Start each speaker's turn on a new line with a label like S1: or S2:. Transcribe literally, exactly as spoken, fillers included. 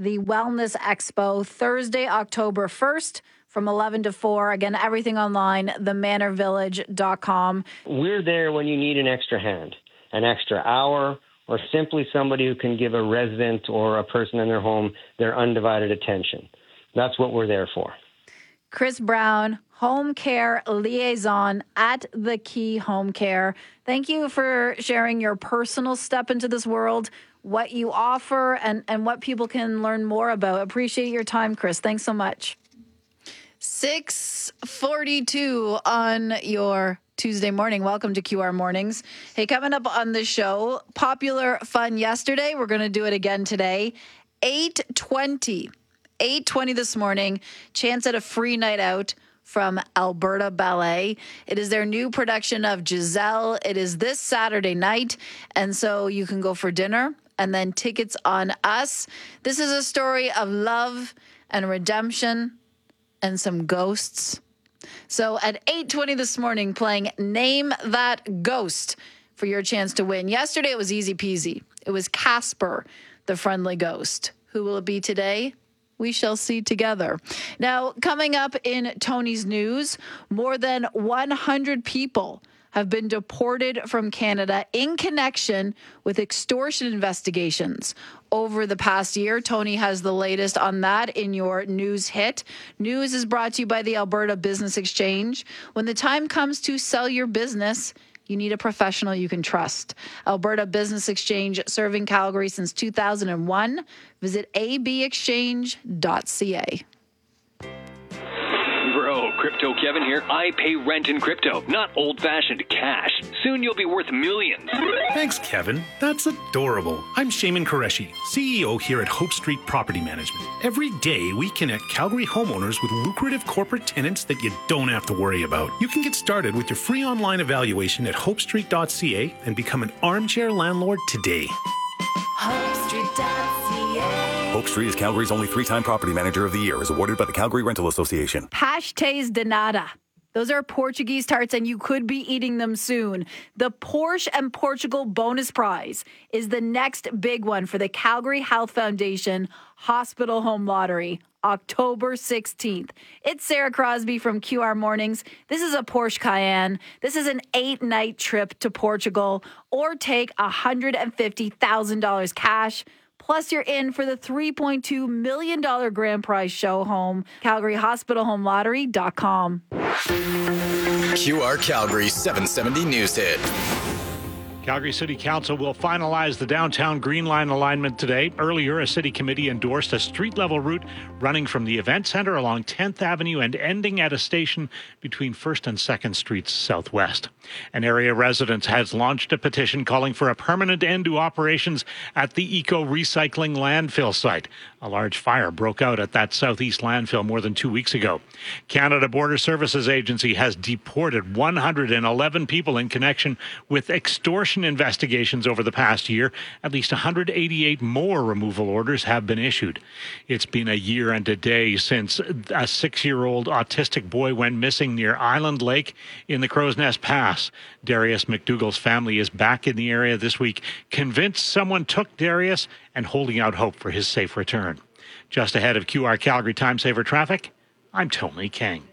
S1: the Wellness Expo, Thursday, October first from eleven to four. Again, everything online, the manor village dot com.
S2: We're there when you need an extra hand, an extra hour, or simply somebody who can give a resident or a person in their home their undivided attention. That's what we're there for.
S1: Chris Brown, home care liaison at The Key Home Care. Thank you for sharing your personal step into this world, what you offer, and, and what people can learn more about. Appreciate your time, Chris. Thanks so much. six forty-two on your Tuesday morning. Welcome to Q R Mornings. Hey, coming up on the show, popular fun yesterday. We're going to do it again today. eight twenty. eight twenty this morning. Chance at a free night out from Alberta Ballet. It is their new production of Giselle. It is this Saturday night. And so you can go for dinner and then tickets on us. This is a story of love and redemption and some ghosts. So at eight twenty this morning, playing Name That Ghost for your chance to win. Yesterday, it was easy peasy. It was Casper, the friendly ghost. Who will it be today? We shall see together. Now, coming up in Tony's news, more than one hundred people have been deported from Canada in connection with extortion investigations over the past year. Tony has the latest on that in your news hit. News is brought to you by the Alberta Business Exchange. When the time comes to sell your business, you need a professional you can trust. Alberta Business Exchange, serving Calgary since two thousand one. Visit a b exchange dot c a.
S3: Bro, Crypto Kevin here. I pay rent in crypto, not old-fashioned cash. Soon you'll be worth millions.
S4: Thanks, Kevin. That's adorable. I'm Shaman Qureshi, C E O here at Hope Street Property Management. Every day, we connect Calgary homeowners with lucrative corporate tenants that you don't have to worry about. You can get started with your free online evaluation at hope street dot c a and become an armchair landlord today.
S5: hope street dot c a.
S6: Hope Street is Calgary's only three-time property manager of the year, is awarded by the Calgary Rental Association.
S1: Pastéis de nata. Those are Portuguese tarts, and you could be eating them soon. The Porsche and Portugal bonus prize is the next big one for the Calgary Health Foundation Hospital Home Lottery, October sixteenth. It's Sarah Crosby from Q R Mornings. This is a Porsche Cayenne. This is an eight-night trip to Portugal, or take one hundred fifty thousand dollars cash. Plus, you're in for the three point two million dollars grand prize show home. Calgary Hospital Home Lottery dot com.
S7: Q R Calgary seven seventy News Hit.
S8: Calgary City Council will finalize the downtown Green Line alignment today. Earlier, a city committee endorsed a street-level route running from the event center along tenth Avenue and ending at a station between first and second Streets southwest. An area resident has launched a petition calling for a permanent end to operations at the Eco Recycling landfill site. A large fire broke out at that southeast landfill more than two weeks ago. Canada Border Services Agency has deported one hundred eleven people in connection with extortion investigations over the past year. At least one hundred eighty-eight more removal orders have been issued. It's been a year and a day since a six-year-old autistic boy went missing near Island Lake in the Crow's Nest Pass. Darius McDougall's family is back in the area this week, convinced someone took Darius and holding out hope for his safe return. Just ahead of Q R Calgary Time Saver traffic, I'm Tony King.